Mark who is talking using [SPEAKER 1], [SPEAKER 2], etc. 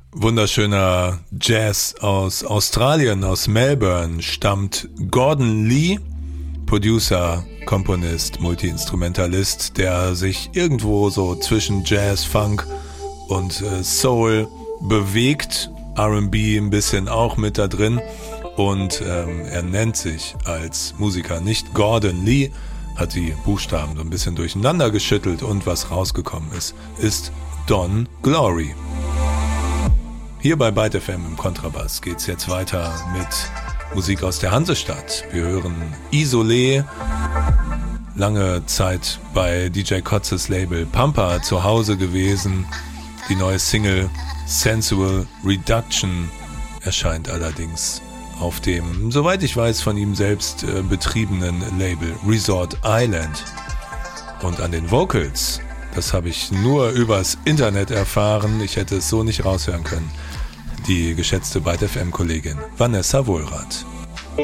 [SPEAKER 1] wunderschöner Jazz aus Australien, aus Melbourne, stammt Gordon Lee, Producer, Komponist, Multi-Instrumentalist, der sich irgendwo so zwischen Jazz, Funk und Soul bewegt, R&B ein bisschen auch mit da drin, und er nennt sich als Musiker nicht Gordon Lee, hat die Buchstaben so ein bisschen durcheinander geschüttelt, und was rausgekommen ist Don Glory. Hier bei Byte FM im Kontrabass geht's jetzt weiter mit Musik aus der Hansestadt. Wir hören Isolé, lange Zeit bei DJ Kotzes Label Pampa zu Hause gewesen. Die neue Single Sensual Reduction erscheint allerdings auf dem, soweit ich weiß, von ihm selbst betriebenen Label Resort Island. Und an den Vocals, das habe ich nur übers Internet erfahren, ich hätte es so nicht raushören können, die geschätzte Byte FM-Kollegin Vanessa Wohlrath.